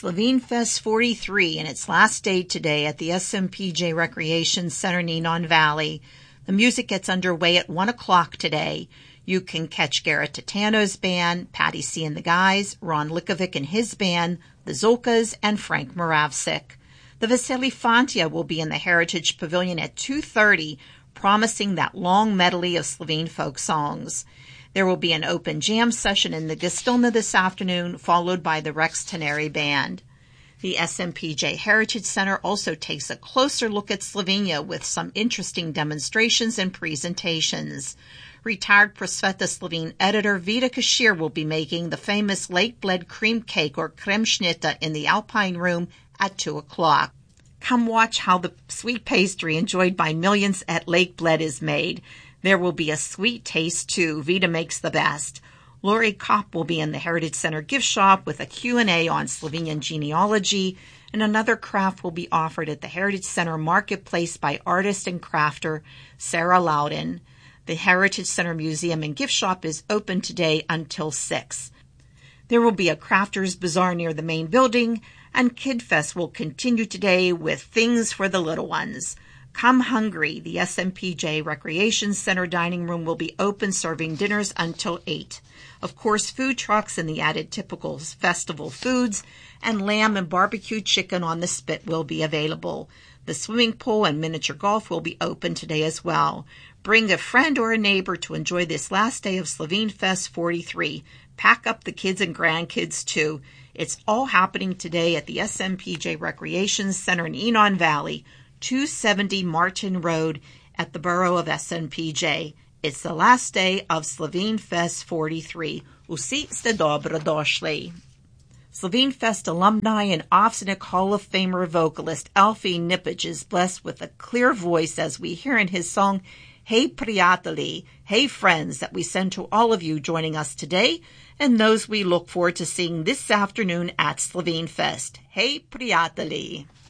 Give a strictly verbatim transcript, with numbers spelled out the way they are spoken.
Slovene Fest forty-three in its last day today at the S M P J Recreation Center, Ninon Valley. The music gets underway at one o'clock today. You can catch Garrett Titano's band, Patty C. and the Guys, Ron Likovic and his band, the Zolkas, and Frank Moravsik. The Vasily Fantia will be in the Heritage Pavilion at two thirty, promising that long medley of Slovene folk songs. There will be an open jam session in the Gostilna this afternoon, followed by the Rex Teneri Band. The S M P J Heritage Center also takes a closer look at Slovenia with some interesting demonstrations and presentations. Retired Prosveta Slovene editor Vida Kashir will be making the famous Lake Bled cream cake or kremšnita in the Alpine Room at two o'clock. Come watch how the sweet pastry enjoyed by millions at Lake Bled is made. There will be a sweet taste, too. Vida makes the best. Lori Kopp will be in the Heritage Center gift shop with a Q and A on Slovenian genealogy, and another craft will be offered at the Heritage Center Marketplace by artist and crafter Sarah Loudon. The Heritage Center Museum and gift shop is open today until six. There will be a crafters bazaar near the main building, and Kid Fest will continue today with things for the little ones. Come hungry. The S M P J Recreation Center dining room will be open, serving dinners until eight. Of course, food trucks and the added typical festival foods and lamb and barbecue chicken on the spit will be available. The swimming pool and miniature golf will be open today as well. Bring a friend or a neighbor to enjoy this last day of Slovene Fest forty-three. Pack up the kids and grandkids too. It's all happening today at the S M P J Recreation Center in Ninon Valley, two seventy Martin Road at the borough of S M P J. It's the last day of Slovene Fest forty-three. Vsi ste dobrodošli. Slovene Fest alumni and Ovsenik Hall of Famer vocalist Alfie Nipic is blessed with a clear voice as we hear in his song Hey Prijatelji, Hey Friends, that we send to all of you joining us today and those we look forward to seeing this afternoon at Slovene Fest. Hey Prijatelji.